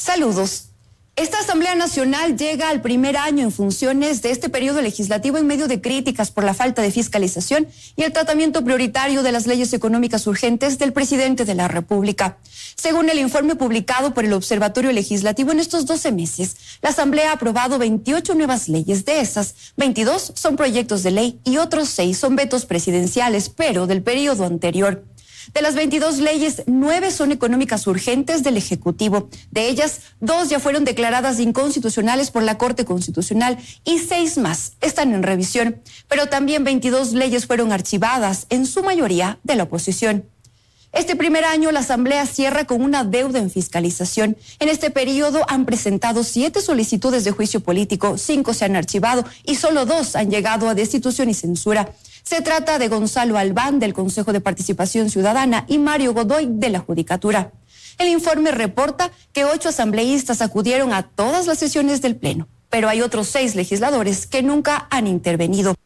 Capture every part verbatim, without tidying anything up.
Saludos. Esta Asamblea Nacional llega al primer año en funciones de este periodo legislativo en medio de críticas por la falta de fiscalización y el tratamiento prioritario de las leyes económicas urgentes del presidente de la República. Según el informe publicado por el Observatorio Legislativo, en estos doce meses, la Asamblea ha aprobado veintiocho nuevas leyes. De esas, veintidós son proyectos de ley y otros seis son vetos presidenciales, pero del periodo anterior. De las veintidós leyes, nueve son económicas urgentes del Ejecutivo. De ellas, dos ya fueron declaradas inconstitucionales por la Corte Constitucional y seis más están en revisión. Pero también veintidós leyes fueron archivadas, en su mayoría de la oposición. Este primer año, la Asamblea cierra con una deuda en fiscalización. En este periodo han presentado siete solicitudes de juicio político, cinco se han archivado y solo dos han llegado a destitución y censura. Se trata de Gonzalo Albán, del Consejo de Participación Ciudadana, y Mario Godoy, de la Judicatura. El informe reporta que ocho asambleístas acudieron a todas las sesiones del Pleno, pero hay otros seis legisladores que nunca han intervenido.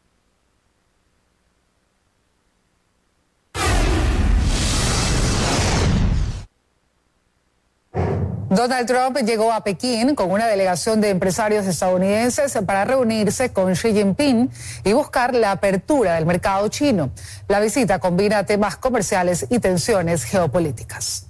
Donald Trump llegó a Pekín con una delegación de empresarios estadounidenses para reunirse con Xi Jinping y buscar la apertura del mercado chino. La visita combina temas comerciales y tensiones geopolíticas.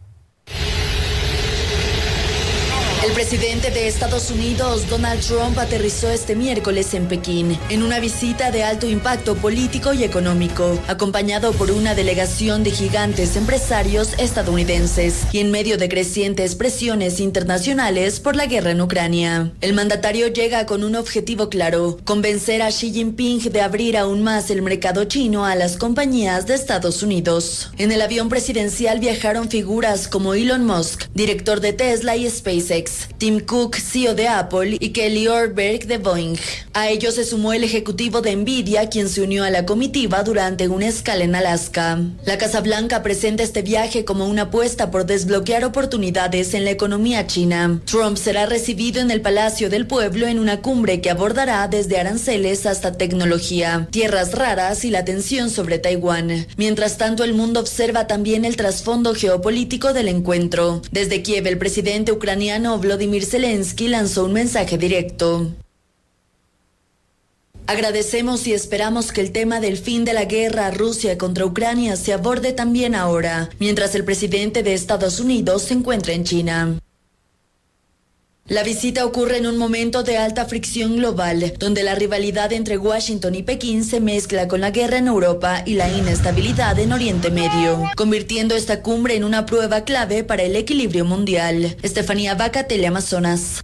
El presidente de Estados Unidos, Donald Trump, aterrizó este miércoles en Pekín, en una visita de alto impacto político y económico, acompañado por una delegación de gigantes empresarios estadounidenses y en medio de crecientes presiones internacionales por la guerra en Ucrania. El mandatario llega con un objetivo claro: convencer a Xi Jinping de abrir aún más el mercado chino a las compañías de Estados Unidos. En el avión presidencial viajaron figuras como Elon Musk, director de Tesla y SpaceX, Tim Cook, C E O de Apple, y Kelly Orberg de Boeing. A ellos se sumó el ejecutivo de Nvidia, quien se unió a la comitiva durante una escala en Alaska. La Casa Blanca presenta este viaje como una apuesta por desbloquear oportunidades en la economía china. Trump será recibido en el Palacio del Pueblo en una cumbre que abordará desde aranceles hasta tecnología, tierras raras y la tensión sobre Taiwán. Mientras tanto, el mundo observa también el trasfondo geopolítico del encuentro. Desde Kiev, el presidente ucraniano Volodymyr Zelensky lanzó un mensaje directo. Agradecemos y esperamos que el tema del fin de la guerra Rusia contra Ucrania se aborde también ahora, mientras el presidente de Estados Unidos se encuentra en China. La visita ocurre en un momento de alta fricción global, donde la rivalidad entre Washington y Pekín se mezcla con la guerra en Europa y la inestabilidad en Oriente Medio, convirtiendo esta cumbre en una prueba clave para el equilibrio mundial. Estefanía Vaca, Teleamazonas.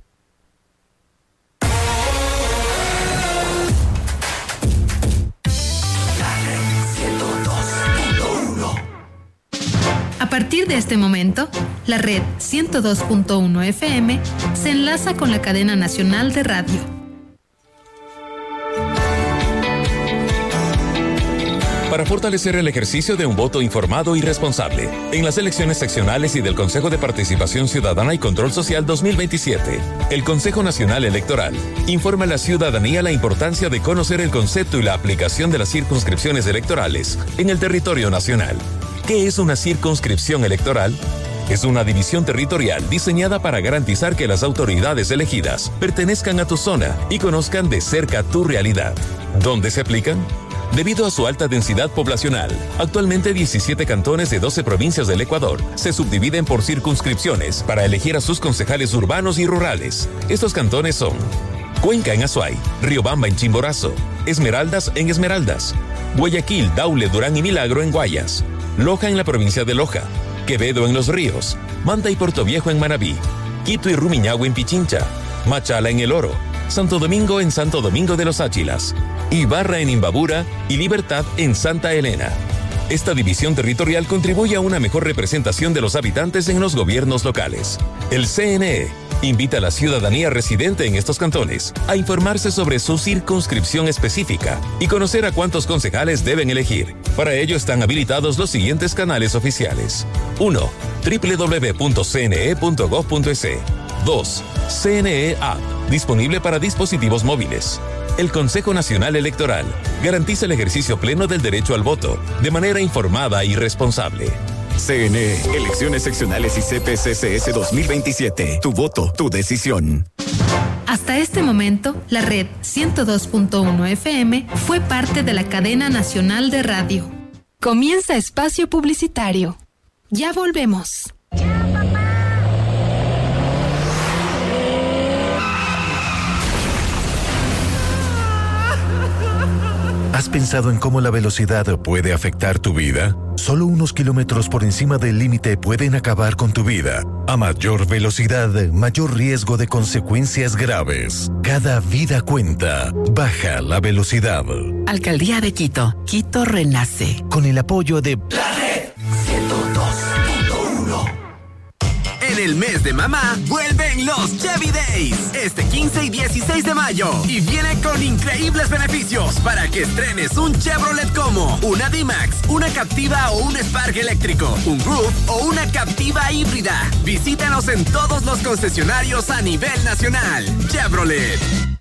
A partir de este momento, la red ciento dos punto uno F M se enlaza con la cadena nacional de radio. Para fortalecer el ejercicio de un voto informado y responsable en las elecciones seccionales y del Consejo de Participación Ciudadana y Control Social dos mil veintisiete, el Consejo Nacional Electoral informa a la ciudadanía la importancia de conocer el concepto y la aplicación de las circunscripciones electorales en el territorio nacional. ¿Qué es una circunscripción electoral? Es una división territorial diseñada para garantizar que las autoridades elegidas pertenezcan a tu zona y conozcan de cerca tu realidad. ¿Dónde se aplican? Debido a su alta densidad poblacional, actualmente diecisiete cantones de doce provincias del Ecuador se subdividen por circunscripciones para elegir a sus concejales urbanos y rurales. Estos cantones son Cuenca en Azuay, Riobamba en Chimborazo, Esmeraldas en Esmeraldas, Guayaquil, Daule, Durán y Milagro en Guayas, Loja en la provincia de Loja, Quevedo en Los Ríos, Manta y Puertoviejo en Manabí, Quito y Rumiñahui en Pichincha, Machala en El Oro, Santo Domingo en Santo Domingo de los Áchilas, Ibarra en Imbabura y Libertad en Santa Elena. Esta división territorial contribuye a una mejor representación de los habitantes en los gobiernos locales. El C N E invita a la ciudadanía residente en estos cantones a informarse sobre su circunscripción específica y conocer a cuántos concejales deben elegir. Para ello están habilitados los siguientes canales oficiales. uno. doble u doble u doble u punto c n e punto gov punto es. dos. C N E App, disponible para dispositivos móviles. El Consejo Nacional Electoral garantiza el ejercicio pleno del derecho al voto de manera informada y responsable. C N E, Elecciones Seccionales y C P C C S dos mil veintisiete. Tu voto, tu decisión. Hasta este momento, la red ciento dos punto uno F M fue parte de la cadena nacional de radio. Comienza espacio publicitario. Ya volvemos. ¿Has pensado en cómo la velocidad puede afectar tu vida? Solo unos kilómetros por encima del límite pueden acabar con tu vida. A mayor velocidad, mayor riesgo de consecuencias graves. Cada vida cuenta. Baja la velocidad. Alcaldía de Quito. Quito renace. Con el apoyo de la red ciento dos punto uno. En el mes de mamá, vuelven los Chevy Days, este quince y dieciséis de mayo, y viene con increíbles beneficios para que estrenes un Chevrolet como una D-Max, una Captiva o un Spark eléctrico, un Groove o una Captiva híbrida. Visítanos en todos los concesionarios a nivel nacional. Chevrolet.